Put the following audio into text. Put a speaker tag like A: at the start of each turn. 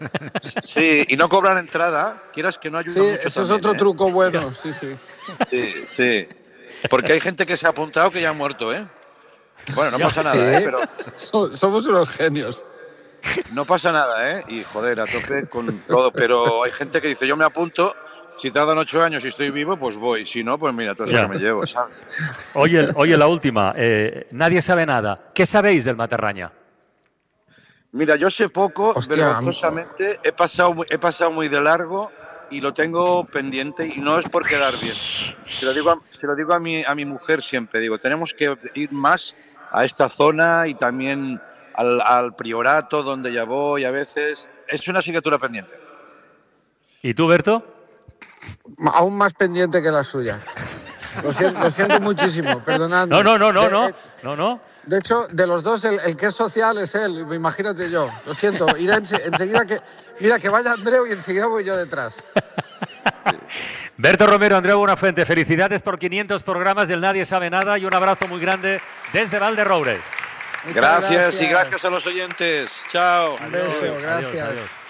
A: Sí, y no cobran entrada, quieras que no ayuda
B: Sí,
A: mucho
B: ese es
A: también,
B: otro truco bueno, sí, sí.
A: Sí, sí. Porque hay gente que se ha apuntado que ya ha muerto, ¿eh? Bueno, no pasa nada, ¿eh?
B: Sí,
A: Pero
B: somos unos genios.
A: no pasa nada, ¿eh? Y joder, a tope con todo. Pero hay gente que dice, yo me apunto, si tardan 8 años y estoy vivo, pues voy. Si no, pues mira, todo eso
C: Ya.
A: que me llevo, ¿sabes?
C: Oye, la última. Nadie sabe nada. ¿Qué sabéis del Matarraña?
A: Mira, yo sé poco,
B: Hostia,
A: vergonzosamente, he pasado muy de largo y lo tengo pendiente y no es por quedar bien. Se lo digo a mi mujer siempre, digo, tenemos que ir más a esta zona y también al priorato donde ya voy a veces. Es una asignatura pendiente.
C: ¿Y tú, Berto?
B: aún más pendiente que la suya. Lo siento muchísimo, perdonadme.
C: No.
B: De hecho, de los dos, el que es social es él, imagínate yo. Lo siento, iré enseguida que... Mira, que vaya Andreu y enseguida voy yo detrás.
C: Berto Romero, Andreu Buenafuente, felicidades por 500 programas del Nadie Sabe Nada y un abrazo muy grande desde Valderroures.
A: Gracias y gracias a los oyentes. Chao.
B: Un beso, gracias.
C: Adiós.